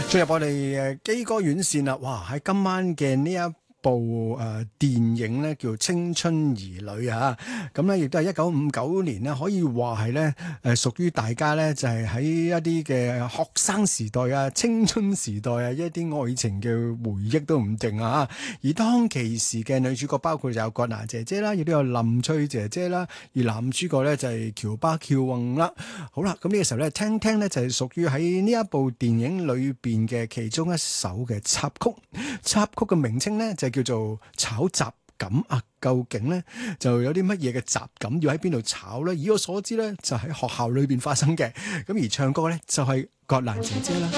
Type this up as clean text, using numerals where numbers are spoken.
進入我哋基歌院線啦！哇，喺今晚嘅呢一部電影咧叫《青春兒女》啊，咁咧亦都係1959年咧，可以話係咧屬於大家咧就係喺一啲嘅學生時代啊、青春時代啊一啲愛情嘅回憶都唔定啊！而當其時嘅女主角包括就有葛娜姐姐啦，亦都有林翠姐姐啦，而男主角咧就係喬巴喬宏啦。好啦，咁呢個時候咧聽聽咧就係屬於喺呢一部電影裏邊嘅其中一首嘅插曲，插曲嘅名稱咧就叫做炒雜錦啊，究竟咧就有啲乜嘢嘅雜錦要喺邊度炒咧？以我所知咧就喺學校裏邊發生嘅，咁而唱歌咧就係葛蘭姐姐啦。